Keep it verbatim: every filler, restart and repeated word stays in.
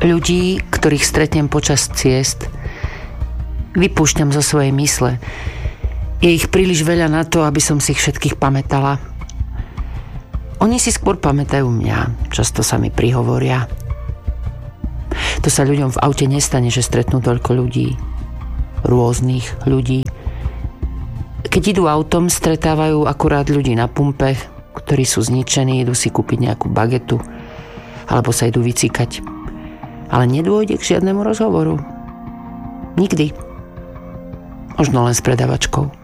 Ľudí, ktorých stretnem počas ciest, vypúšťam zo svojej mysle. Je ich príliš veľa na to, aby som si ich všetkých pamätala. Oni si skôr pamätajú mňa, často sa mi prihovoria. To sa ľuďom v aute nestane, že stretnú toľko ľudí. Rôznych ľudí. Keď idú autom, stretávajú akurát ľudí na pumpe, ktorí sú zničení, idú si kúpiť nejakú bagetu alebo sa idú vycíkať. Ale nedôjde k žiadnemu rozhovoru. Nikdy. Možno len s predavačkou.